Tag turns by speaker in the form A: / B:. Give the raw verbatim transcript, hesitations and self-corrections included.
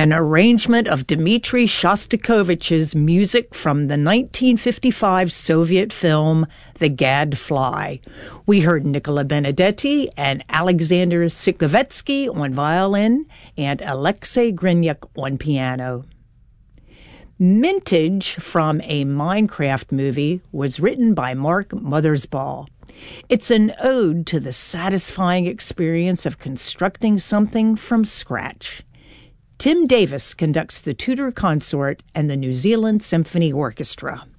A: an arrangement of Dmitri Shostakovich's music from the nineteen fifty-five Soviet film The Gadfly. We heard Nicola Benedetti and Alexander Sikovetsky on violin and Alexei Grinyuk on piano. Mintage from a Minecraft movie was written by Mark Mothersbaugh. It's an ode to the satisfying experience of constructing something from scratch. Tim Davis conducts the Tudor Consort and the New Zealand Symphony Orchestra.